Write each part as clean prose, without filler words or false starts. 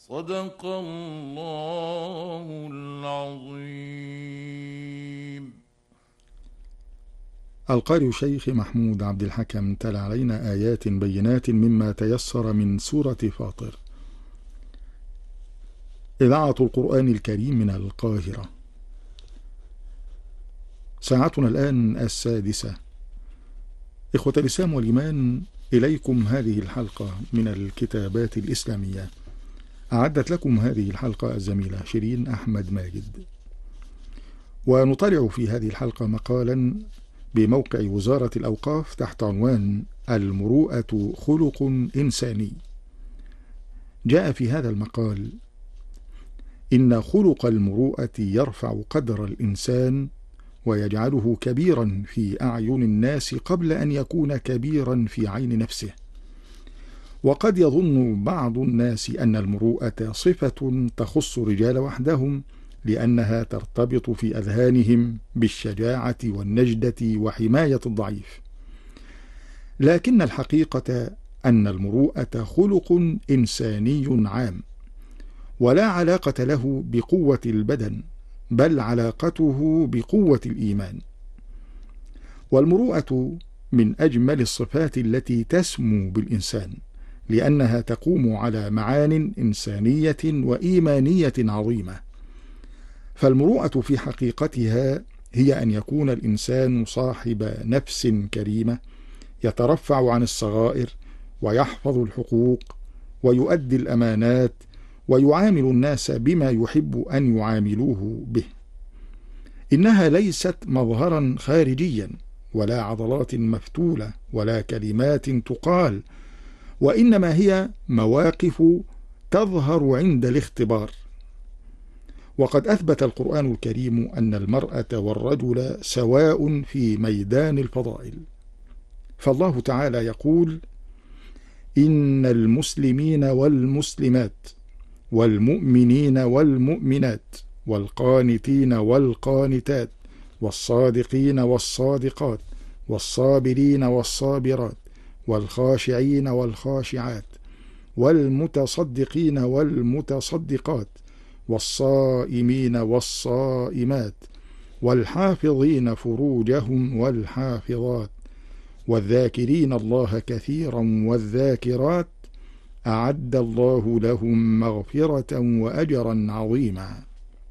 صدق الله العظيم. القارئ الشيخ محمود عبد الحكم تلا علينا آيات بينات مما تيسر من سورة فاطر. إذاعة القرآن الكريم من القاهرة. ساعتنا الآن 6:00. إخوة الإسلام والإيمان، إليكم هذه الحلقة من الكتابات الإسلامية. أعدت لكم هذه الحلقة الزميلة شيرين أحمد ماجد. ونطلع في هذه الحلقة مقالا بموقع وزارة الأوقاف تحت عنوان المروءة خلق إنساني. جاء في هذا المقال: إن خلق المروءة يرفع قدر الإنسان ويجعله كبيرا في أعين الناس قبل أن يكون كبيرا في عين نفسه. وقد يظن بعض الناس أن المروءة صفة تخص الرجال وحدهم، لأنها ترتبط في أذهانهم بالشجاعة والنجدة وحماية الضعيف. لكن الحقيقة أن المروءة خلق إنساني عام، ولا علاقة له بقوة البدن، بل علاقته بقوة الإيمان. والمروءة من أجمل الصفات التي تسمو بالإنسان، لأنها تقوم على معان إنسانية وإيمانية عظيمة. فالمروءة في حقيقتها هي أن يكون الإنسان صاحب نفس كريمة، يترفع عن الصغائر ويحفظ الحقوق ويؤدي الأمانات ويعامل الناس بما يحب أن يعاملوه به. إنها ليست مظهرا خارجيا، ولا عضلات مفتولة، ولا كلمات تقال، وإنما هي مواقف تظهر عند الاختبار. وقد أثبت القرآن الكريم أن المرأة والرجل سواء في ميدان الفضائل. فالله تعالى يقول: إن المسلمين والمسلمات والمؤمنين والمؤمنات والقانتين والقانتات والصادقين والصادقات والصابرين والصابرات والخاشعين والخاشعات والمتصدقين والمتصدقات والصائمين والصائمات والحافظين فروجهم والحافظات والذاكرين الله كثيرا والذاكرات أعد الله لهم مغفرة وأجرا عظيما.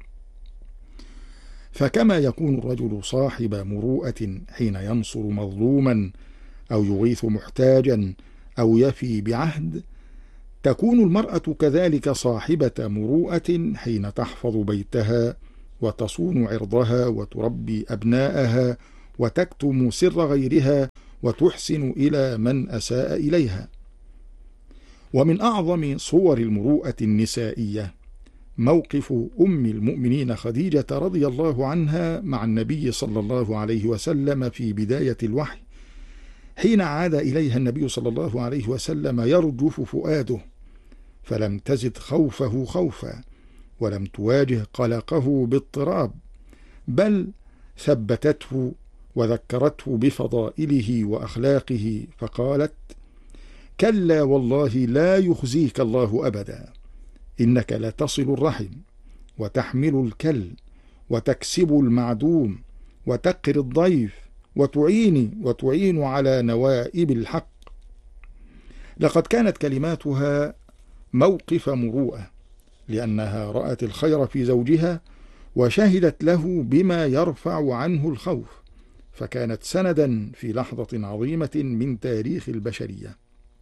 فكما يكون الرجل صاحب مروءة حين ينصر مظلوما أو يغيث محتاجا أو يفي بعهد، تكون المرأة كذلك صاحبة مروءة حين تحفظ بيتها وتصون عرضها وتربي أبناءها وتكتم سر غيرها وتحسن إلى من أساء إليها. ومن أعظم صور المروءة النسائية موقف أم المؤمنين خديجة رضي الله عنها مع النبي صلى الله عليه وسلم في بداية الوحي، حين عاد إليها النبي صلى الله عليه وسلم يرجف فؤاده، فلم تزد خوفه خوفا، ولم تواجه قلقه باضطراب، بل ثبتته وذكرته بفضائله وأخلاقه، فقالت: كلا والله لا يخزيك الله أبدا، إنك لتصل الرحم وتحمل الكل وتكسب المعدوم وتقر الضيف وتعين على نوائب الحق. لقد كانت كلماتها موقف مروءة، لأنها رأت الخير في زوجها وشهدت له بما يرفع عنه الخوف، فكانت سندا في لحظة عظيمة من تاريخ البشرية.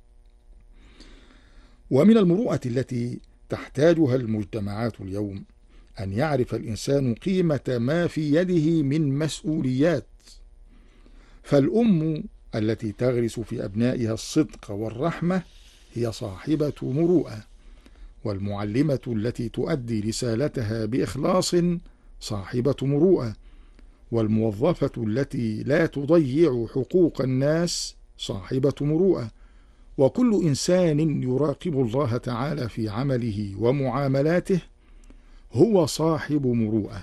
ومن المروءة التي تحتاجها المجتمعات اليوم أن يعرف الإنسان قيمة ما في يده من مسؤوليات. فالأم التي تغرس في أبنائها الصدق والرحمة هي صاحبة مروءة، والمعلمة التي تؤدي رسالتها بإخلاص صاحبة مروءة، والموظفة التي لا تضيع حقوق الناس صاحبة مروءة، وكل إنسان يراقب الله تعالى في عمله ومعاملاته هو صاحب مروءة.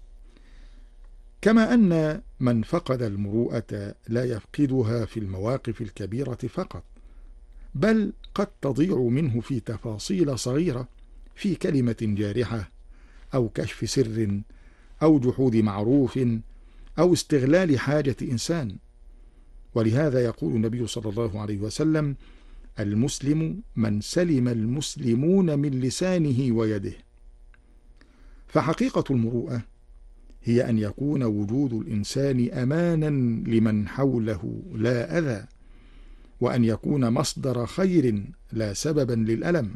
كما أن من فقد المروءة لا يفقدها في المواقف الكبيرة فقط، بل قد تضيع منه في تفاصيل صغيرة في كلمة جارحة أو كشف سر أو جحود معروف أو استغلال حاجة إنسان. ولهذا يقول النبي صلى الله عليه وسلم: المسلم من سلم المسلمون من لسانه ويده. فحقيقة المروءة هي أن يكون وجود الإنسان أمانا لمن حوله لا أذى، وأن يكون مصدر خير لا سببا للألم.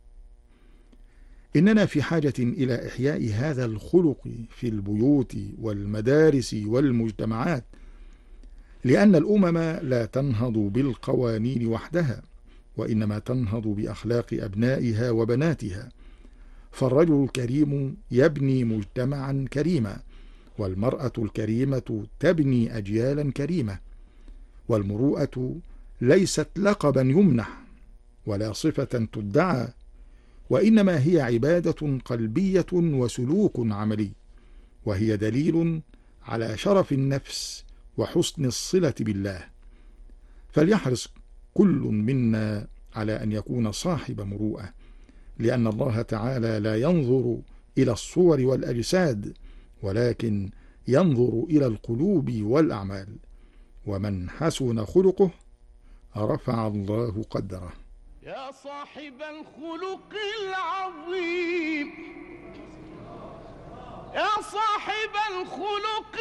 إننا في حاجة إلى إحياء هذا الخلق في البيوت والمدارس والمجتمعات، لأن الأمم لا تنهض بالقوانين وحدها، وإنما تنهض بأخلاق أبنائها وبناتها. فالرجل الكريم يبني مجتمعا كريما، والمرأة الكريمة تبني أجيالا كريمة. والمروءة ليست لقبا يمنح ولا صفة تدعى، وإنما هي عبادة قلبية وسلوك عملي، وهي دليل على شرف النفس وحسن الصلة بالله. فليحرص كل منا على أن يكون صاحب مروءة، لأن الله تعالى لا ينظر إلى الصور والأجساد، ولكن ينظر إلى القلوب والأعمال. ومن حسن خلقه رفع الله قدره. يا صاحب الخلق العظيم، يا صاحب الخلق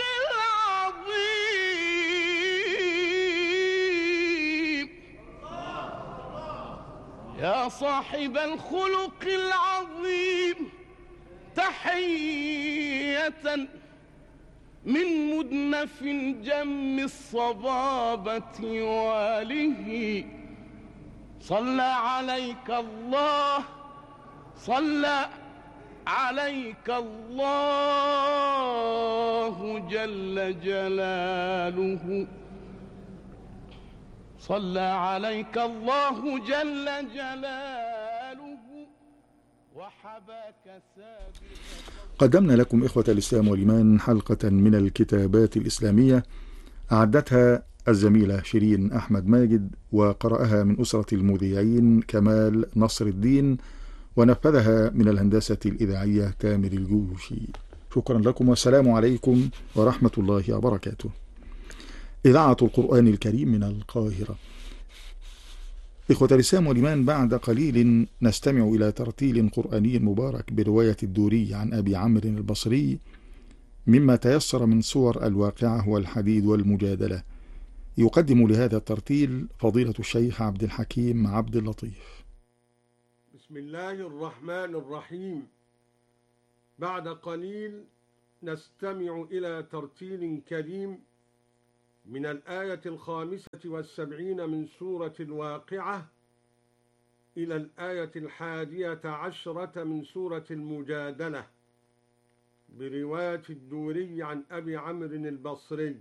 العظيم، يا صاحب الخلق العظيم، تحية من مدنف جم الصبابة واله. صلى عليك الله، صلى عليك الله جل جلاله، صلى عليك الله جل جلاله وحباك سابقا. قدمنا لكم إخوة الإسلام والإيمان حلقة من الكتابات الإسلامية أعدتها الزميلة شيرين أحمد ماجد، وقرأها من أسرة المذيعين كمال نصر الدين، ونفذها من الهندسة الإذاعية تامر الجوشي. شكرا لكم والسلام عليكم ورحمة الله وبركاته. إذاعة القرآن الكريم من القاهرة. إخوة الإسلام والإيمان، بعد قليل نستمع إلى ترتيل قرآني مبارك برواية الدوري عن أبي عمرو البصري مما تيسر من سور الواقعة والحديد والمجادلة. يقدم لهذا الترتيل فضيلة الشيخ عبد الحكيم عبد اللطيف. بسم الله الرحمن الرحيم. بعد قليل نستمع إلى ترتيل كريم من الآية 75 من سورة الواقعة إلى الآية 11 من سورة المجادلة برواية الدوري عن أبي عمرو البصري.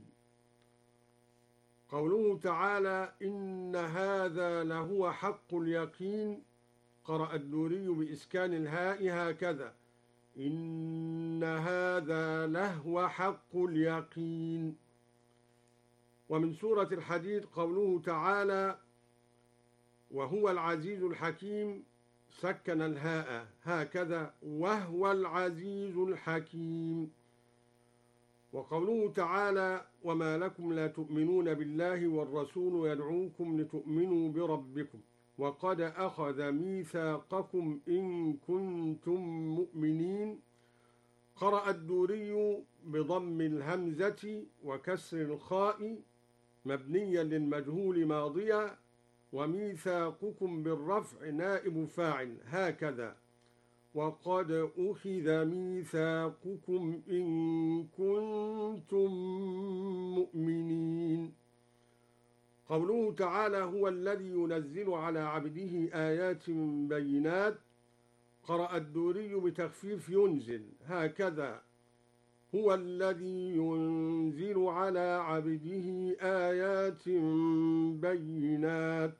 قوله تعالى: إن هذا لهو حق اليقين. قرأ الدوري بإسكان الهاء هكذا: إن هذا لهو حق اليقين. ومن سورة الحديد قوله تعالى: وهو العزيز الحكيم، سكن الهاء هكذا: وهو العزيز الحكيم. وقوله تعالى: وما لكم لا تؤمنون بالله والرسول يدعوكم لتؤمنوا بربكم وقد أخذ ميثاقكم إن كنتم مؤمنين. قرأ الدوري بضم الهمزة وكسر الخاء مبنيا للمجهول ماضيا، وميثاقكم بالرفع نائب فاعل هكذا: وقد أخذ ميثاقكم إن كنتم مؤمنين. قوله تعالى: هو الذي ينزل على عبده آيات بينات. قرأ الدوري بتخفيف ينزل هكذا: هو الذي ينزل على عبده آيات بينات.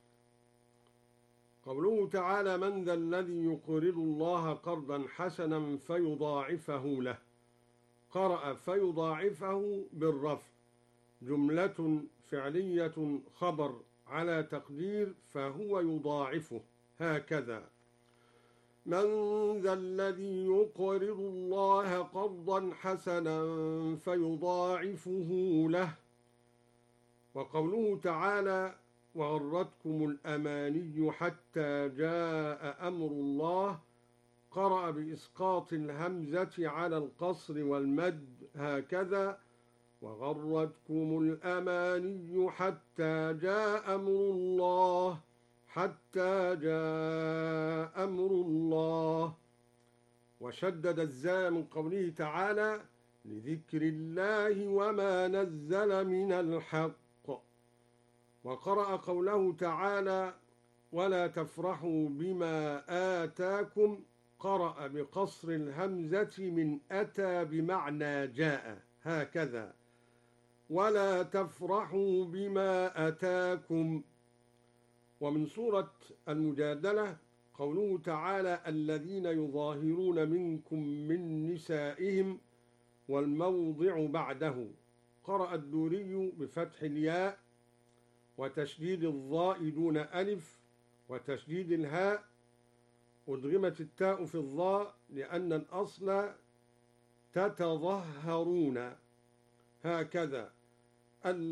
قوله تعالى: من ذا الذي يقرض الله قرضا حسنا فيضاعفه له. قرأ فيضاعفه بالرفع، جملة فعلية خبر على تقدير فهو يضاعفه هكذا. من ذا الذي يقرض الله قرضا حسنا فيضاعفه له. وقوله تعالى وغرتكم الأماني حتى جاء أمر الله، قرأ بإسقاط الهمزة على القصر والمد هكذا وغرتكم الأماني حتى جاء أمر الله حتى جاء أمر الله. وشدد الزاء من قوله تعالى لذكر الله وما نزل من الحق. وقرأ قوله تعالى ولا تفرحوا بما آتاكم، قرأ بقصر الهمزة من أتى بمعنى جاء هكذا ولا تفرحوا بما أتاكم. ومن سورة المجادلة قوله تعالى الذين يظاهرون منكم من نسائهم، والموضع بعده، قرأ الدوري بفتح الياء وتشديد الضاء دون ألف وتشديد الهاء، أدغمت التاء في الضاء لأن الأصل تتظهرون هكذا